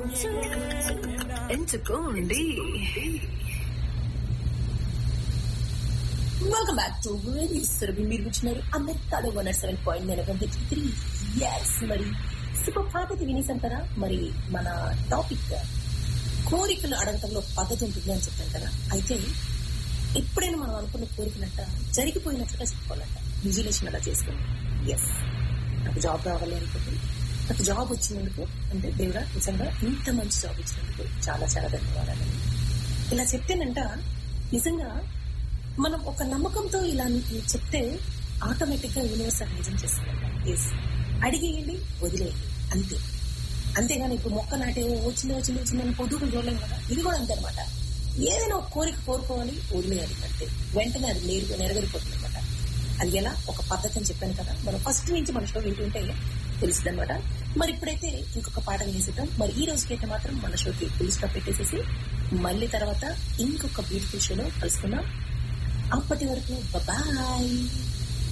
ఎంచుకోండి. Welcome back to మీరు కూర్చున్నారు అమెరికాలో 107.9 yes మరి సూపర్ పాటది వినేసాం కదా. మరి మన టాపిక్ కోరికలు అడగటంలో పద్ధతి ఉంటుంది అని చెప్పాను కదా. అయితే ఎప్పుడైనా మనం అనుకున్న కోరికలంట జరిగిపోయినట్లుగా చెప్పుకోవాలంట. విజులేషన్ అలా చేసుకుని ఎస్ నాకు జాబ్ రావాలి అనుకుంటే నాకు జాబ్ వచ్చినందుకు అంటే దేవుడా నిజంగా ఇంత మంచి జాబ్ ఇచ్చినందుకు చాలా చాలా ధన్యవాదాలు ఇలా చెప్తేనంట నిజంగా మనం ఒక నమ్మకంతో ఇలా చెప్తే ఆటోమేటిక్ గా యూనివర్స్ నిజం చేస్తుందంట. ఎస్ అడిగేయండి వదిలేయండి అంతే. అంతేగాని ఇప్పుడు మొక్క నాటే వచ్చిందని పొద్దుకులు చూడలేము కదా. ఇది కూడా అంతే అనమాట. ఏదైనా ఒక కోరిక కోరుకోవాలి వదిలేయాలి అంతే. వెంటనే అది నెరవేరిపోతుంది అనమాట. అది ఎలా ఒక పద్ధతి అని చెప్పాను కదా. మనం ఫస్ట్ నుంచి మన షో వింటుంటే తెలుస్తుంది అనమాట. మరి ఇప్పుడైతే ఇంకొక పాఠం చేసేద్దాం. మరి ఈ రోజుకైతే మాత్రం మన షోకి ఫుల్ స్టాప్ పెట్టేసేసి మళ్ళీ తర్వాత ఇంకొక బ్యూటిఫుల్ షోలో కలుసుకుందాం. అప్పటి వరకు బాయ్.